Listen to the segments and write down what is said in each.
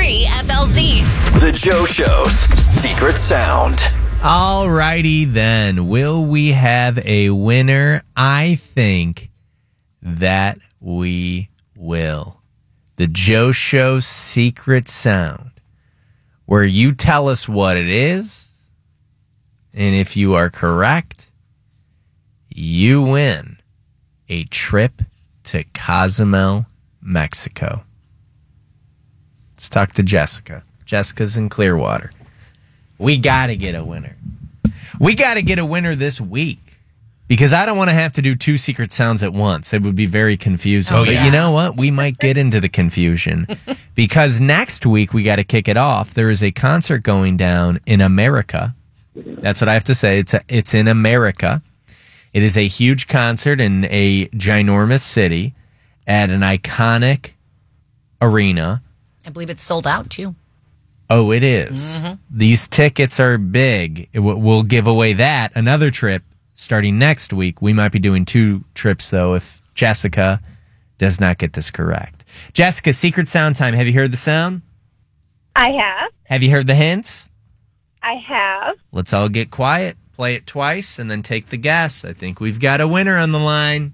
101.3 FLZ. The Joe Show's secret sound. All righty then. Will we have a winner? I think that we will. The Joe Show's secret sound, where you tell us what it is, and if you are correct, you win a trip to Cozumel, Mexico. Let's talk to Jessica. Jessica's in Clearwater. We got to get a winner. We got to get a winner this week because I don't want to have to do two secret sounds at once. It would be very confusing. But you know what? We might get into the confusion because next week we got to kick it off. There is a concert going down in America. That's what I have to say. It's in America. It is a huge concert in a ginormous city at an iconic arena. I believe it's sold out, too. Oh, it is. Mm-hmm. These tickets are big. We'll give away that. Another trip starting next week. We might be doing two trips, though, if Jessica does not get this correct. Jessica, secret sound time. Have you heard the sound? I have. Have you heard the hints? I have. Let's all get quiet, play it twice, and then take the guess. I think we've got a winner on the line.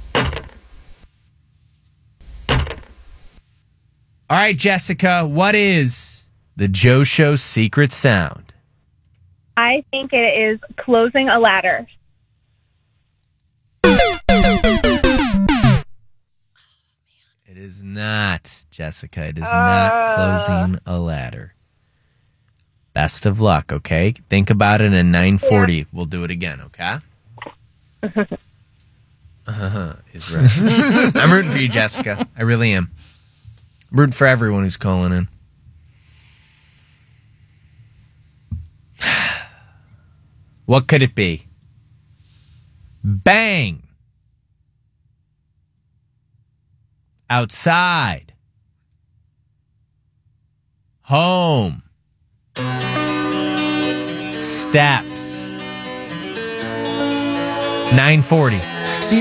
All right, Jessica, what is the Joe Show's secret sound? I think it is closing a ladder. It is not, Jessica. It is not closing a ladder. Best of luck, okay? Think about it in 9:40. Yeah. We'll do it again, okay? Is right. I'm rooting for you, Jessica. I really am. I'm rooting for everyone who's calling in. What could it be? Bang! Outside. Home. Steps. 9:40.